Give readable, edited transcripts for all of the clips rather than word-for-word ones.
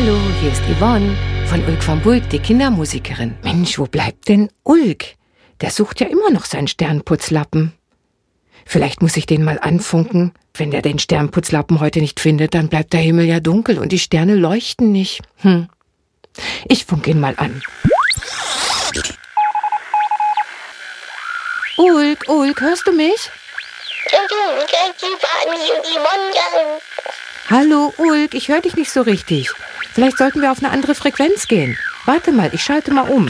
Hallo, hier ist Yvonne von Ulk van Bulk, die Kindermusikerin. Mensch, wo bleibt denn Ulk? Der sucht ja immer noch seinen Sternputzlappen. Vielleicht muss ich den mal anfunken. Wenn der den Sternputzlappen heute nicht findet, dann bleibt der Himmel ja dunkel und die Sterne leuchten nicht. Ich funke ihn mal an. Ulk, Ulk, hörst du mich? Hallo, Ulk, ich höre dich nicht so richtig. Vielleicht sollten wir auf eine andere Frequenz gehen. Warte mal, ich schalte mal um.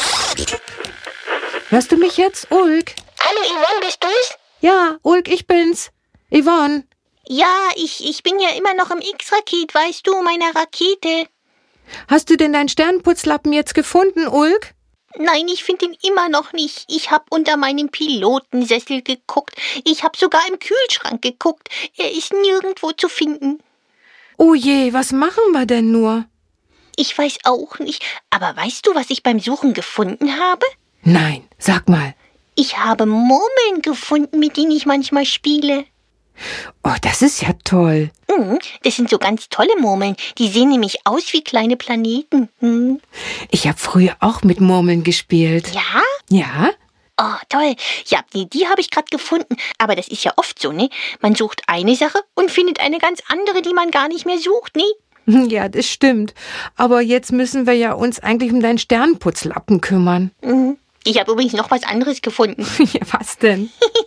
Hörst du mich jetzt, Ulk? Hallo Yvonne, bist du's? Ja, Ulk, ich bin's. Yvonne. Ja, ich bin ja immer noch im X-Raket, weißt du, meiner Rakete. Hast du denn deinen Sternputzlappen jetzt gefunden, Ulk? Nein, ich finde ihn immer noch nicht. Ich habe unter meinem Pilotensessel geguckt. Ich habe sogar im Kühlschrank geguckt. Er ist nirgendwo zu finden. Oh je, was machen wir denn nur? Ich weiß auch nicht. Aber weißt du, was ich beim Suchen gefunden habe? Nein, sag mal. Ich habe Murmeln gefunden, mit denen ich manchmal spiele. Oh, das ist ja toll. Das sind so ganz tolle Murmeln. Die sehen nämlich aus wie kleine Planeten. Ich habe früher auch mit Murmeln gespielt. Ja? Ja? Oh, toll. Ja, die habe ich gerade gefunden. Aber das ist ja oft so, ne? Man sucht eine Sache und findet eine ganz andere, die man gar nicht mehr sucht, ne? Ja, das stimmt. Aber jetzt müssen wir ja uns eigentlich um deinen Sternputzlappen kümmern. Ich habe übrigens noch was anderes gefunden. Ja, was denn?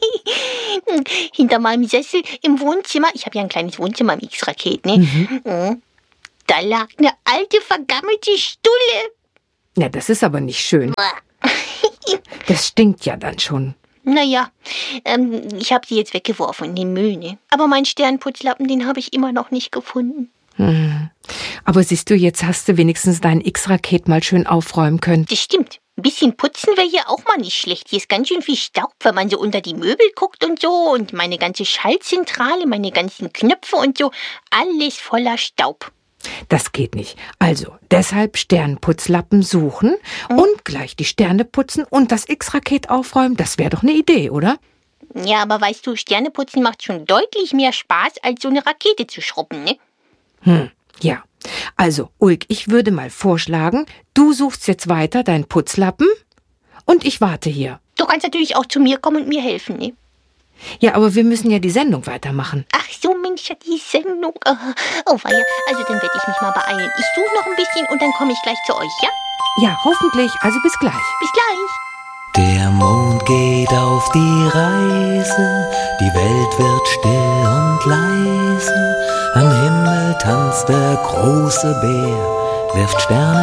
Hinter meinem Sessel im Wohnzimmer. Ich habe ja ein kleines Wohnzimmer im X-Raket, ne? Da lag eine alte, vergammelte Stulle. Ja, das ist aber nicht schön. Das stinkt ja dann schon. Naja, ich habe sie jetzt weggeworfen in den Müll, ne? Aber meinen Sternputzlappen, den habe ich immer noch nicht gefunden. Aber siehst du, jetzt hast du wenigstens dein X-Raket mal schön aufräumen können. Das stimmt. Ein bisschen putzen wäre hier auch mal nicht schlecht. Hier ist ganz schön viel Staub, wenn man so unter die Möbel guckt und so. Und meine ganze Schaltzentrale, meine ganzen Knöpfe und so. Alles voller Staub. Das geht nicht. Also, deshalb Sternputzlappen suchen und gleich die Sterne putzen und das X-Raket aufräumen. Das wäre doch eine Idee, oder? Ja, aber weißt du, Sterneputzen macht schon deutlich mehr Spaß, als so eine Rakete zu schrubben, ne? Ja. Also, Ulk, ich würde mal vorschlagen, du suchst jetzt weiter deinen Putzlappen und ich warte hier. Du kannst natürlich auch zu mir kommen und mir helfen, ne? Ja, aber wir müssen ja die Sendung weitermachen. Ach so, Mensch, die Sendung. Oh, weia. Also, dann werde ich mich mal beeilen. Ich suche noch ein bisschen und dann komme ich gleich zu euch, ja? Ja, hoffentlich. Also bis gleich. Bis gleich. Der Mond geht auf die Reise, die Welt wird still und leise. Am Himmel tanzt der große Bär, wirft Sterne